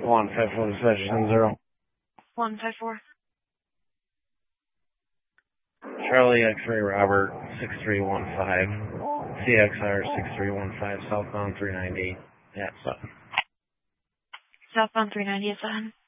154 dispatcher 0. 154. Charlie X-ray Robert 6315. CXR 6315 southbound 398 at 7. Southbound 390 at 7.